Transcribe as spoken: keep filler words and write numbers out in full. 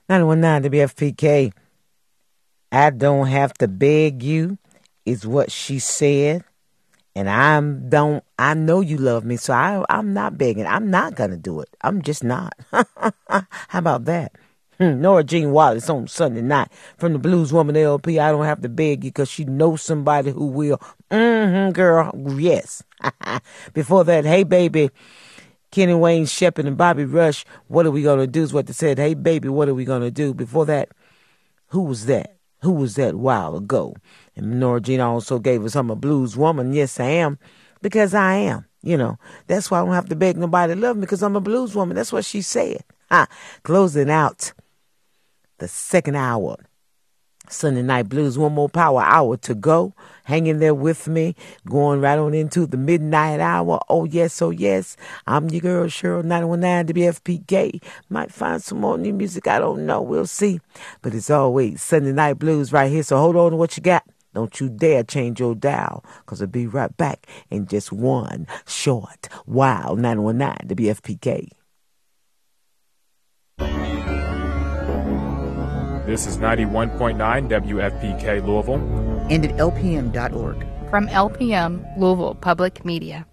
nine one nine W F P K. I don't have to beg you, is what she said. And I don't, I know you love me, so I, I'm not begging. I'm not going to do it. I'm just not. How about that? Hmm, Nora Jean Wallace on Sunday night from the Blues Woman L P. I don't have to beg you because she knows somebody who will. Mm-hmm, girl. Yes. Before that, Hey Baby, Kenny Wayne Shepherd and Bobby Rush, What Are We Gonna Do is what they said. Hey Baby, What Are We Gonna Do? Before that, who was that? Who was that a while ago? And Nora Jean also gave us I'm a blues woman. Yes, I am, because I am. You know, that's why I don't have to beg nobody to love me, because I'm a blues woman. That's what she said. Ha. Closing out the second hour. Sunday Night Blues, one more power hour to go. Hanging there with me, going right on into the midnight hour. Oh, yes, oh, yes. I'm your girl, Cheryl, nine one nine W F P K. Might find some more new music. I don't know. We'll see. But it's always Sunday Night Blues right here. So hold on to what you got. Don't you dare change your dial, because I'll be right back in just one short while. nine one nine W F P K. This is ninety-one point nine W F P K Louisville. And at L P M dot org. From L P M, Louisville Public Media.